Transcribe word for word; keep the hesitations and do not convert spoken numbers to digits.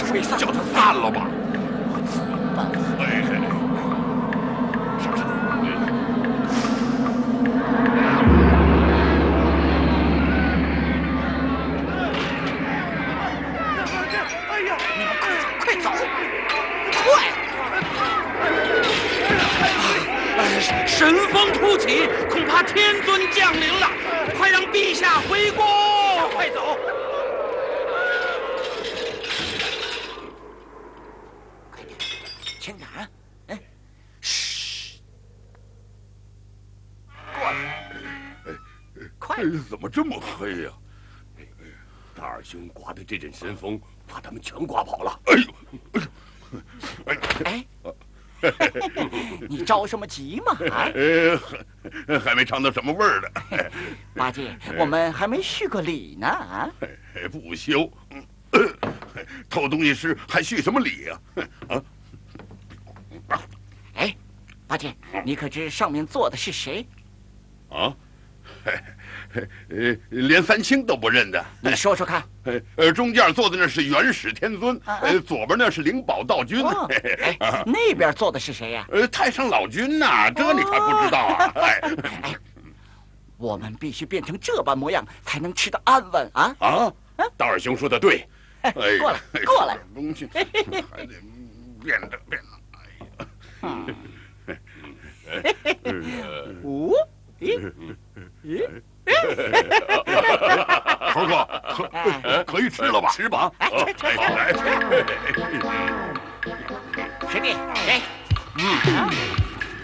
吹散， 叫他散了吧。哎，上山。 哎呀，你们快走，快！哎，神风突起，恐怕天尊降临了，快让陛下回宫！快走！快点，轻点啊！哎，嘘，过来，快！ 怎么这么黑呀？大二兄刮的这阵神风，把他们全刮跑了。哎呦，哎呦， 哎，你着什么急嘛？啊， 呃，还没尝到什么味儿呢。 八戒，我们还没续个礼呢啊！ 不休，偷东西时还续什么礼呀？啊！ 哎，八戒，你可知上面坐的是谁？ 啊？呃，连三清都不认得。 你说说看。 呃，中间坐的那是元始天尊，呃，左边那是灵宝道君。 哎，那边坐的是谁呀？ 呃，太上老君呐，这你还不知道啊？哎， 哎，我们必须变成这般模样，才能吃得安稳啊！ 啊，大二兄说的对。 哎，过来，过来， 东西还得变着变着。哎呀， 五，咦，咦， 猴哥，可可以吃了吧？吃吧， 哎，吃吃吃。师弟，给，嗯。